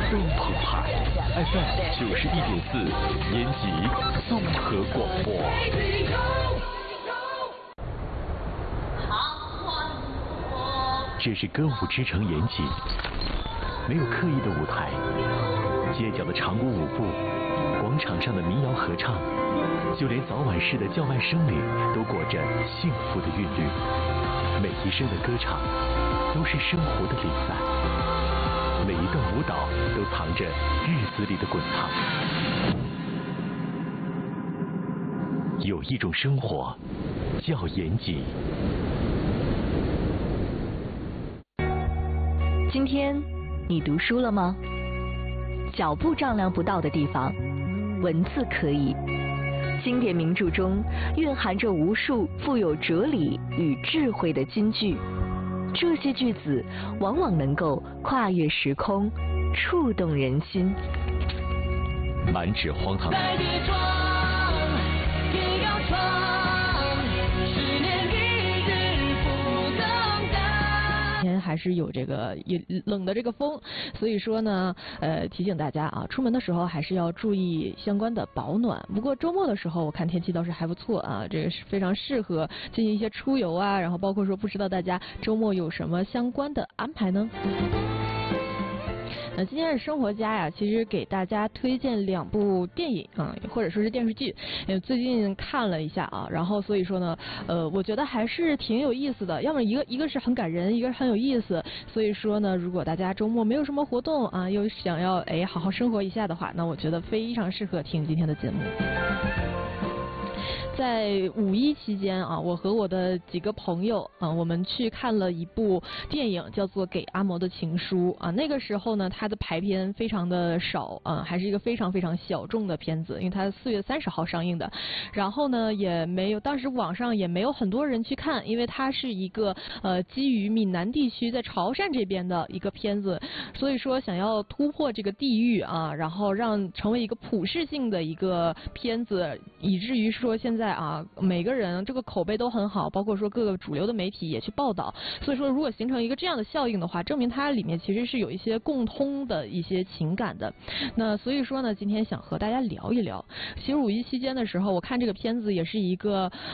更澎湃。FM 91.4，延吉综合广播。这是歌舞之城延吉，没有刻意的舞台，街角的长鼓舞步，广场上的民谣合唱，就连早晚市的叫卖声里都裹着幸福的韵律。每一声的歌唱都是生活的礼赞，每一段舞蹈都藏着日子里的滚烫。有一种生活叫延吉。 今天你读书了吗？脚步丈量不到的地方，文字可以。经典名著中蕴含着无数富有哲理与智慧的金句，这些句子往往能够跨越时空，触动人心。 满纸荒唐。 还是有这个冷的这个风，所以说呢，提醒大家啊，出门的时候还是要注意相关的保暖。不过周末的时候，我看天气倒是还不错啊，这个是非常适合进行一些出游啊，然后包括说不知道大家周末有什么相关的安排呢？那今天是生活家呀，其实给大家推荐2部电影啊，或者说是电视剧，最近看了一下啊，然后所以说呢，我觉得还是挺有意思的，要么一个是很感人，一个是很有意思，所以说呢，如果大家周末没有什么活动啊，又想要好好生活一下的话，那我觉得非常适合听今天的节目。在5·1期间啊，我和我的几个朋友啊，我们去看了一部电影，叫做《给阿嬷的情书》啊。那个时候呢，它的排片非常的少啊，还是一个非常非常小众的片子，因为它4月30号上映的。然后呢，也没有，当时网上也没有很多人去看，因为它是一个基于闽南地区在潮汕这边的一个片子，所以说想要突破这个地域啊，然后让成为一个普世性的一个片子，以至于说现在啊，每个人这个口碑都很好，包括说各个主流的媒体也去报道，所以说如果形成一个这样的效应的话，证明它里面其实是有一些共通的一些情感的。那所以说呢，今天想和大家聊一聊，其实5·1期间的时候，我看这个片子也是一个